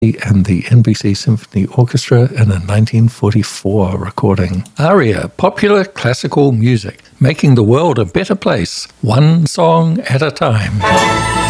and the NBC Symphony Orchestra in a 1944 recording. ARIA, popular classical music, making the world a better place, one song at a time.